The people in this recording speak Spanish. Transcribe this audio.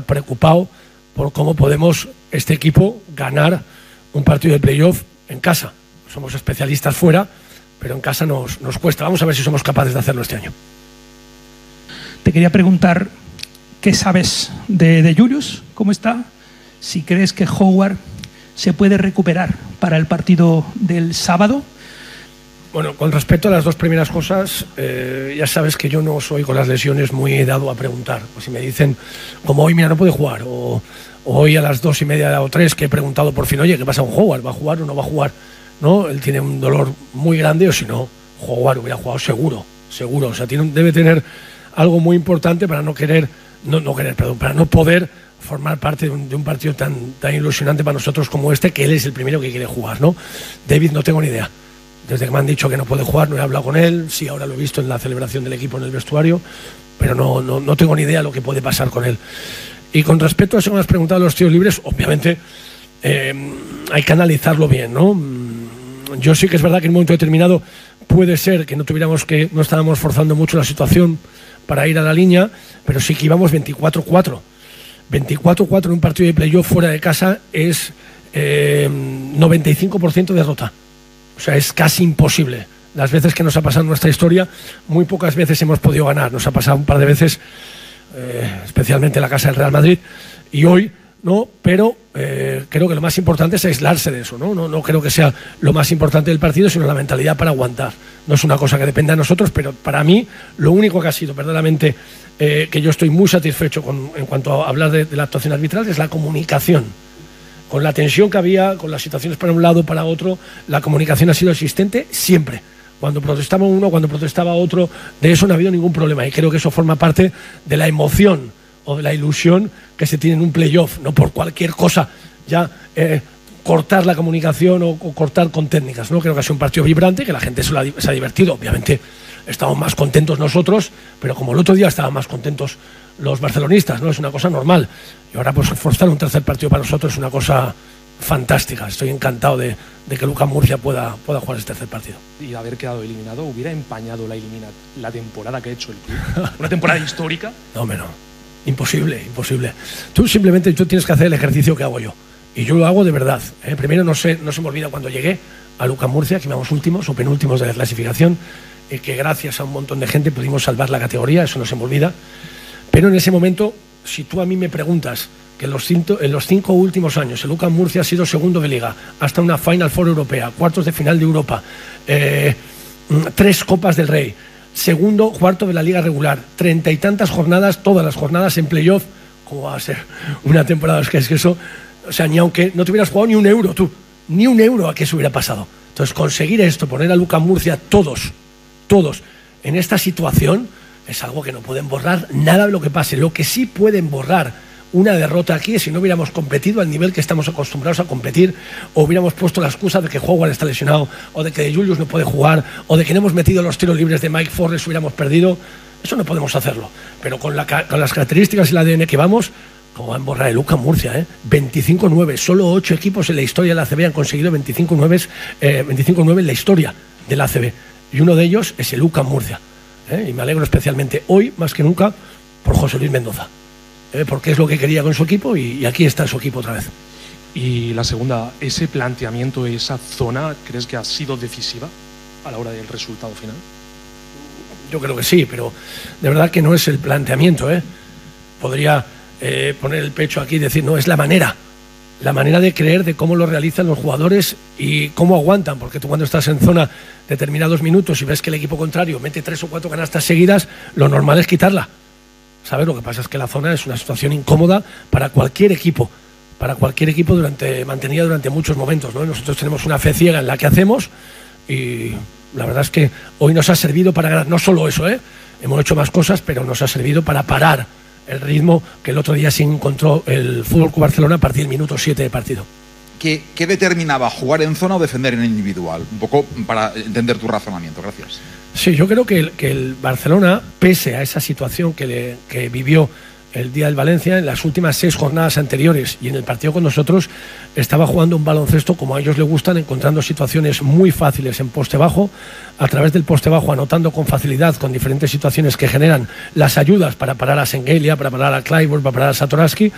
preocupado por cómo podemos, este equipo, ganar un partido de playoff en casa. Somos especialistas fuera, pero en casa nos cuesta. Vamos a ver si somos capaces de hacerlo este año. Te quería preguntar, ¿qué sabes de Julius? ¿Cómo está? Si crees que Howard se puede recuperar para el partido del sábado. Bueno, con respecto a las dos primeras cosas, ya sabes que yo no soy con las lesiones muy dado a preguntar. Pues si me dicen, como hoy, mira, no puede jugar, o hoy a las 2:30 o 3 que he preguntado por fin, oye, ¿qué pasa con Howard? ¿Va a jugar o no va a jugar? ¿No? Él tiene un dolor muy grande, o si no, Howard hubiera jugado seguro. O sea, debe tener algo muy importante para para no poder formar parte de un partido tan ilusionante para nosotros como este, que él es el primero que quiere jugar, ¿no? David, no tengo ni idea. Desde que me han dicho que no puede jugar, no he hablado con él. Sí, ahora lo he visto en la celebración del equipo en el vestuario, pero no tengo ni idea de lo que puede pasar con él. Y con respecto a eso que me has preguntado, los tiros libres, obviamente hay que analizarlo bien, ¿no? Yo sí que es verdad que en un momento determinado puede ser que no estábamos forzando mucho la situación para ir a la línea, pero sí que íbamos 24-4. 24-4 en un partido de playoff fuera de casa es 95% de derrota. O sea, es casi imposible. Las veces que nos ha pasado en nuestra historia, muy pocas veces hemos podido ganar. Nos ha pasado un par de veces, especialmente en la casa del Real Madrid, y hoy no, pero creo que lo más importante es aislarse de eso, ¿no? No creo que sea lo más importante del partido, sino la mentalidad para aguantar. No es una cosa que dependa de nosotros, pero para mí lo único que ha sido verdaderamente que yo estoy muy satisfecho en cuanto a hablar de la actuación arbitral es la comunicación. Con la tensión que había, con las situaciones para un lado, para otro, la comunicación ha sido existente siempre. Cuando protestaba uno, cuando protestaba otro, de eso no ha habido ningún problema. Y creo que eso forma parte de la emoción o de la ilusión que se tiene en un playoff. No por cualquier cosa ya cortar la comunicación o cortar con técnicas, ¿no? Creo que ha sido un partido vibrante, que la gente se ha divertido. Obviamente estamos más contentos nosotros, pero como el otro día estaban más contentos los barcelonistas, ¿no? Es una cosa normal. Y ahora pues forzar un tercer partido para nosotros es una cosa fantástica. Estoy encantado de que Lucas Murcia pueda jugar este tercer partido. Y haber quedado eliminado hubiera empañado la temporada que ha hecho el club. Una temporada histórica. No. Imposible. Tú tienes que hacer el ejercicio que hago yo. Y yo lo hago de verdad. Primero no se me olvida cuando llegué a Lucas Murcia, que íbamos últimos o penúltimos de la clasificación, que gracias a un montón de gente pudimos salvar la categoría, eso no se me olvida. Pero en ese momento, si tú a mí me preguntas que en los 5 últimos años el Lucas Murcia ha sido segundo de Liga, hasta una Final Four europea, cuartos de final de Europa, 3 Copas del Rey, cuarto de la Liga regular, 30 y tantas jornadas, todas las jornadas en playoff, ¿cómo va a ser una temporada? Es que eso, o sea, ni aunque no te hubieras jugado ni un euro tú, ni un euro a qué se hubiera pasado. Entonces, conseguir esto, poner a Lucas Murcia todos en esta situación, es algo que no pueden borrar nada de lo que pase. Lo que sí pueden borrar una derrota aquí es si no hubiéramos competido al nivel que estamos acostumbrados a competir, o hubiéramos puesto la excusa de que Howard está lesionado, o de que Julius no puede jugar, o de que no hemos metido los tiros libres de Mike Forrest, hubiéramos perdido. Eso no podemos hacerlo. Pero con las características y el ADN que vamos, como van a borrar el Lucas Murcia, 25-9. Solo 8 equipos en la historia de la ACB han conseguido 25-9 en la historia de la ACB. Y uno de ellos es el Lucas Murcia. Y me alegro especialmente hoy, más que nunca, por José Luis Mendoza, porque es lo que quería con su equipo y aquí está su equipo otra vez. Y la segunda, ese planteamiento, esa zona, ¿crees que ha sido decisiva a la hora del resultado final? Yo creo que sí, pero de verdad que no es el planteamiento. Podría poner el pecho aquí y decir, no, es la manera de creer, de cómo lo realizan los jugadores y cómo aguantan, porque tú cuando estás en zona determinados minutos y ves que el equipo contrario mete 3 o 4 canastas seguidas, lo normal es quitarla, ¿sabes? Lo que pasa es que la zona es una situación incómoda para cualquier equipo mantenida durante muchos momentos, ¿no? Nosotros tenemos una fe ciega en la que hacemos y la verdad es que hoy nos ha servido para ganar. No solo eso, hemos hecho más cosas, pero nos ha servido para parar el ritmo que el otro día sí encontró el Fútbol Club Barcelona a partir del minuto 7 de partido. ¿Qué determinaba jugar en zona o defender en individual? Un poco para entender tu razonamiento. Gracias. Sí, yo creo que el Barcelona, pese a esa situación que vivió el día del Valencia, en las últimas 6 jornadas anteriores y en el partido con nosotros, estaba jugando un baloncesto como a ellos les gustan, encontrando situaciones muy fáciles en poste bajo, a través del poste bajo anotando con facilidad con diferentes situaciones que generan las ayudas para parar a Sengelia, para parar a Clyburn, para parar a Satoransky.